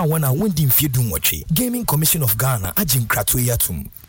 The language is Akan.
wana wendi mfie dunwoche Gaming Commission of Ghana ajin kratoyatum